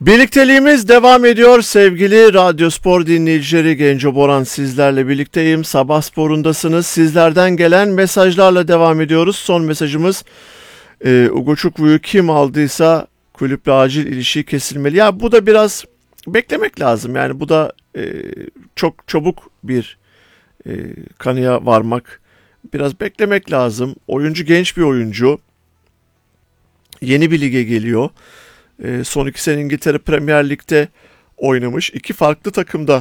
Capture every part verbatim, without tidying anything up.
Birlikteliğimiz devam ediyor sevgili Radyo Spor dinleyicileri. Genco Boran sizlerle birlikteyim. Sabah sporundasınız. Sizlerden gelen mesajlarla devam ediyoruz. Son mesajımız e, Ugochukwu kim aldıysa kulüple acil ilişiği kesilmeli. Ya bu da biraz beklemek lazım. Yani bu da e, çok çabuk bir e, kanıya varmak. Biraz beklemek lazım. Oyuncu genç bir oyuncu. Yeni bir lige geliyor. E, son iki sene İngiltere Premier Lig'de oynamış. İki farklı takımda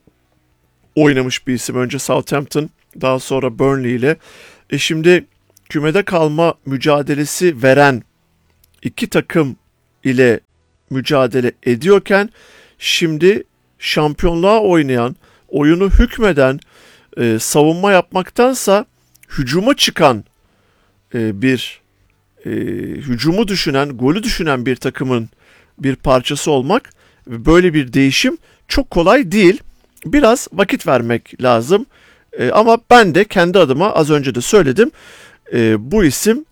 oynamış bir isim. Önce Southampton, daha sonra Burnley ile. E şimdi kümede kalma mücadelesi veren iki takım ile mücadele ediyorken şimdi şampiyonluğa oynayan, oyunu hükmeden, e, savunma yapmaktansa hücuma çıkan e, bir e, hücumu düşünen, golü düşünen bir takımın bir parçası olmak, böyle bir değişim çok kolay değil. Biraz vakit vermek lazım. E, ama ben de kendi adıma az önce de söyledim. E, bu isim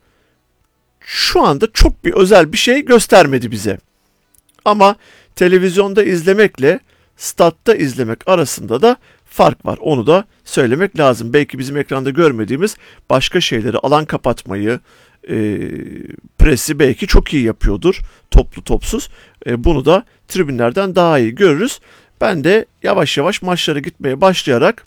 şu anda çok bir özel bir şey göstermedi bize. Ama televizyonda izlemekle statta izlemek arasında da fark var. Onu da söylemek lazım. Belki bizim ekranda görmediğimiz başka şeyleri, alan kapatmayı, e, presi belki çok iyi yapıyordur. Toplu topsuz. E, bunu da tribünlerden daha iyi görürüz. Ben de yavaş yavaş maçlara gitmeye başlayarak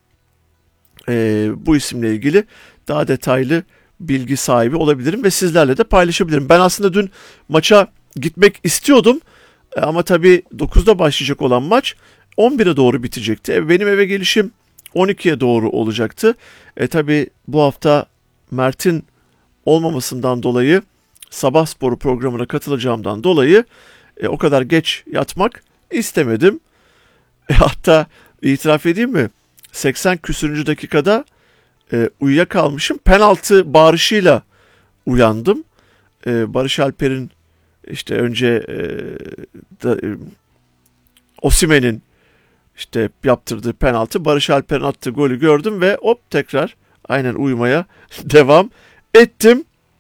e, bu isimle ilgili daha detaylı bilgi sahibi olabilirim ve sizlerle de paylaşabilirim. Ben aslında dün maça gitmek istiyordum ama tabii dokuzda başlayacak olan maç on bire doğru bitecekti. Benim eve gelişim on ikiye doğru olacaktı. E tabii bu hafta Mert'in olmamasından dolayı, sabah sporu programına katılacağımdan dolayı e, o kadar geç yatmak istemedim. E, hatta itiraf edeyim mi? seksen küsürüncü dakikada e, uyuyakalmışım. Penaltı bağırışıyla uyandım. E, Barış Alper'in işte önce e, da, e, Osimhen'in işte yaptırdığı penaltı, Barış Alper'in attığı golü gördüm ve hop tekrar aynen uyumaya devam ettim.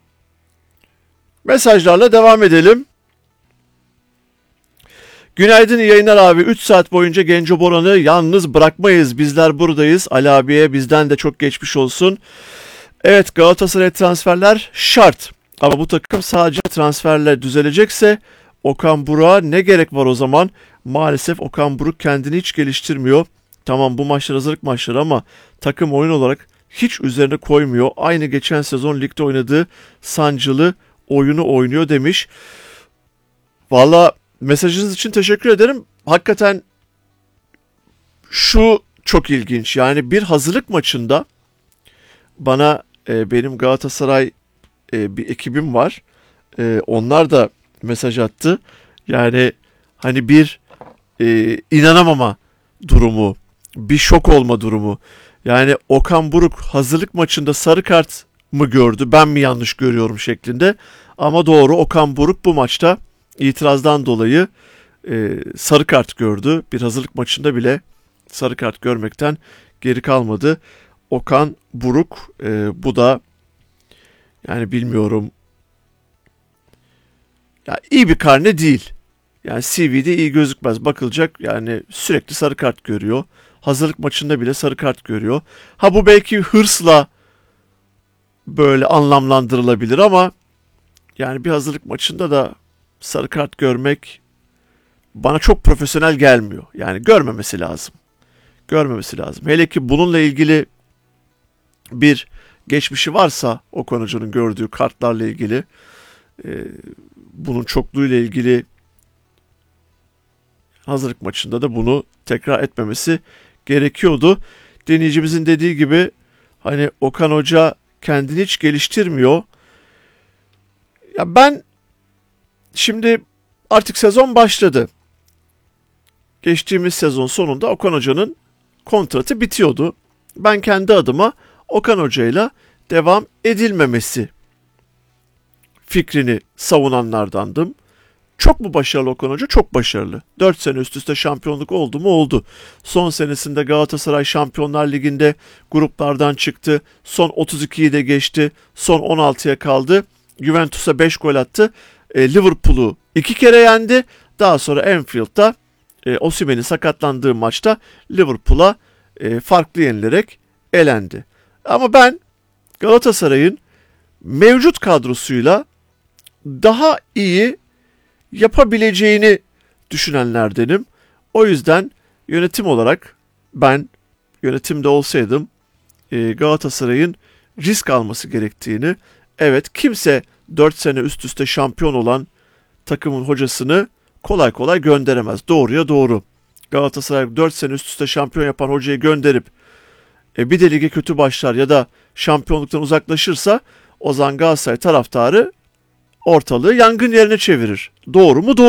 Mesajlarla devam edelim. Günaydın, iyi yayınlar abi. üç saat boyunca Genco Boran'ı yalnız bırakmayız. Bizler buradayız. Ali abiye bizden de çok geçmiş olsun. Evet, Galatasaray transferler şart. Ama bu takım sadece transferle düzelecekse Okan Buruk'a ne gerek var o zaman? Maalesef Okan Buruk kendini hiç geliştirmiyor. Tamam, bu maçlar hazırlık maçları ama takım oyun olarak hiç üzerine koymuyor. Aynı geçen sezon ligde oynadığı sancılı oyunu oynuyor demiş. Valla mesajınız için teşekkür ederim. Hakikaten şu çok ilginç. Yani bir hazırlık maçında bana e, benim Galatasaray e, bir ekibim var. E, onlar da mesaj attı. Yani hani bir e, inanamama durumu, bir şok olma durumu. Yani Okan Buruk hazırlık maçında sarı kart mı gördü, ben mi yanlış görüyorum şeklinde. Ama doğru, Okan Buruk bu maçta itirazdan dolayı e, sarı kart gördü. Bir hazırlık maçında bile sarı kart görmekten geri kalmadı Okan Buruk. E, bu da yani bilmiyorum, ya iyi bir karne değil. Yani C V'de iyi gözükmez. Bakılacak, yani sürekli sarı kart görüyor. Hazırlık maçında bile sarı kart görüyor. Ha bu belki hırsla böyle anlamlandırılabilir ama yani bir hazırlık maçında da sarı kart görmek bana çok profesyonel gelmiyor. Yani görmemesi lazım. Görmemesi lazım. Hele ki bununla ilgili bir geçmişi varsa Okan Hoca'nın gördüğü kartlarla ilgili, e, bunun çokluğuyla ilgili hazırlık maçında da bunu tekrar etmemesi gerekiyordu. Dinleyicimizin dediği gibi hani Okan Hoca kendini hiç geliştirmiyor. Ya ben şimdi artık sezon başladı. Geçtiğimiz sezon sonunda Okan Hoca'nın kontratı bitiyordu. Ben kendi adıma Okan Hoca'yla devam edilmemesi fikrini savunanlardandım. Çok mu başarılı Okan Hoca? Çok başarılı. dört sene üst üste şampiyonluk oldu mu? Oldu. Son senesinde Galatasaray Şampiyonlar Ligi'nde gruplardan çıktı. Son otuz ikiyi de geçti. Son on altıya kaldı. Juventus'a beş gol attı. E, Liverpool'u iki kere yendi. Daha sonra Anfield'da e, Osimhen'in sakatlandığı maçta Liverpool'a e, farklı yenilerek elendi. Ama ben Galatasaray'ın mevcut kadrosuyla daha iyi yapabileceğini düşünenlerdenim. O yüzden yönetim olarak ben yönetimde olsaydım e, Galatasaray'ın risk alması gerektiğini, evet kimse dört sene üst üste şampiyon olan takımın hocasını kolay kolay gönderemez. Doğruya doğru. Galatasaray dört sene üst üste şampiyon yapan hocayı gönderip e, bir de lige kötü başlar ya da şampiyonluktan uzaklaşırsa o zaman Galatasaray taraftarı ortalığı yangın yerine çevirir. Doğru mu? Doğru.